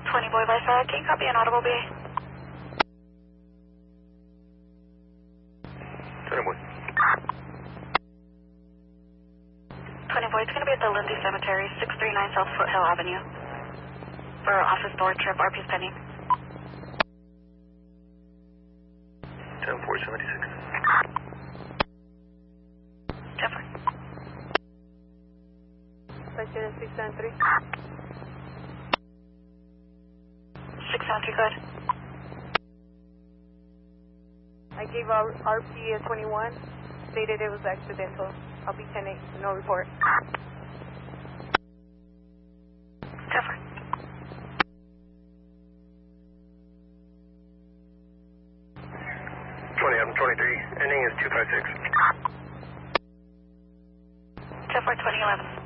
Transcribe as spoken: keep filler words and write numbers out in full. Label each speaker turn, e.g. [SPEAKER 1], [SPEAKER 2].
[SPEAKER 1] twenty Boy Vice, can you copy an audible B?
[SPEAKER 2] twenty Boy.
[SPEAKER 1] twenty Boy, it's going to be at the Lindsay Cemetery, six three nine South Foothill Avenue. For office door trip, R P's pending.
[SPEAKER 2] ten four seventy-six.
[SPEAKER 1] Jeffrey.
[SPEAKER 3] Citation six seven three.
[SPEAKER 1] six seven three, good.
[SPEAKER 3] I gave our R P a twenty-one, stated it was accidental. I'll be ten eight, no report.
[SPEAKER 1] Jeffrey.
[SPEAKER 2] twenty, I'm twenty-three. Ending is two five six.
[SPEAKER 1] Jeffrey, twenty eleven.